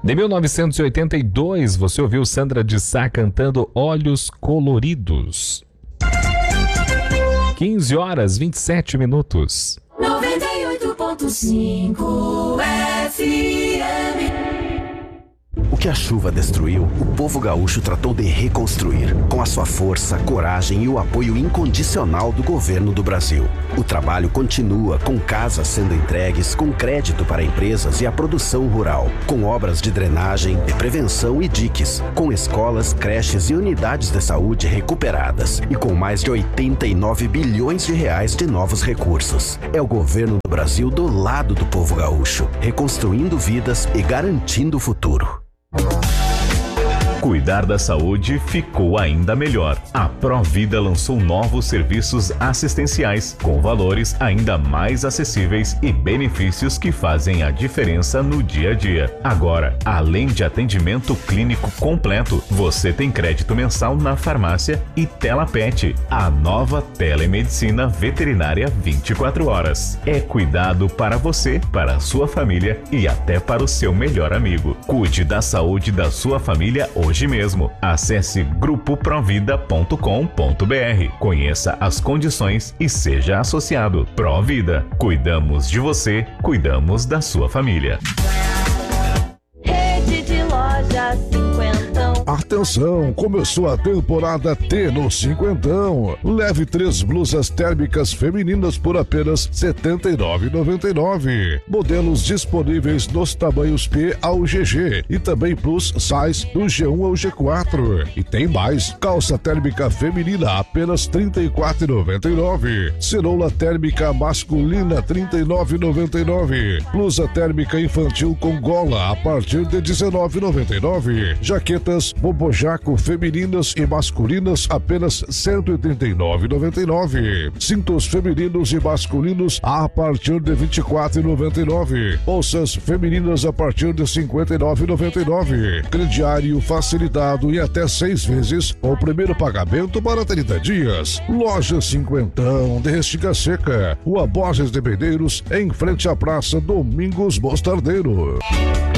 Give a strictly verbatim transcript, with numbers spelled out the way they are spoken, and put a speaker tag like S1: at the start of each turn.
S1: De mil novecentos e oitenta e dois, você ouviu Sandra de Sá cantando Olhos Coloridos. quinze horas, vinte e sete minutos.
S2: noventa e oito ponto cinco F M.
S3: O que a chuva destruiu, o povo gaúcho tratou de reconstruir, com a sua força, coragem e o apoio incondicional do governo do Brasil. O trabalho continua, com casas sendo entregues, com crédito para empresas e a produção rural, com obras de drenagem, de prevenção e diques, com escolas, creches e unidades de saúde recuperadas e com mais de oitenta e nove bilhões de reais de novos recursos. É o governo do Brasil do lado do povo gaúcho, reconstruindo vidas e garantindo o futuro.
S4: Cuidar da saúde ficou ainda melhor. A Provida lançou novos serviços assistenciais com valores ainda mais acessíveis e benefícios que fazem a diferença no dia a dia. Agora, além de atendimento clínico completo, você tem crédito mensal na farmácia e TelaPet, a nova telemedicina veterinária vinte e quatro horas. É cuidado para você, para a sua família e até para o seu melhor amigo. Cuide da saúde da sua família hoje mesmo. Acesse grupo provida ponto com ponto b r. Conheça as condições e seja associado. Provida. Cuidamos de você, cuidamos da sua família.
S5: Rede de lojas cinquentão.
S6: Atenção, começou a temporada T no Cinquentão. Leve três blusas térmicas femininas por apenas setenta e nove reais e noventa e nove centavos. Modelos disponíveis nos tamanhos P ao G G e também plus size do G um ao G quatro. E tem mais, calça térmica feminina apenas trinta e quatro reais e noventa e nove centavos. Ceroula térmica masculina trinta e nove reais e noventa e nove centavos. Blusa térmica infantil com gola a partir de dezenove reais e noventa e nove centavos. Jaquetas bobojaco femininas e masculinas apenas cento e trinta e nove reais e noventa e nove centavos. Cintos femininos e masculinos a partir de vinte e quatro reais e noventa e nove centavos. Bolsas femininas a partir de cinquenta e nove reais e noventa e nove centavos. Crediário facilitado e até seis vezes com o primeiro pagamento para trinta dias. Loja Cinquentão de Restinga Seca, Rua Borges de Medeiros, em frente à Praça Domingos Mostardeiro.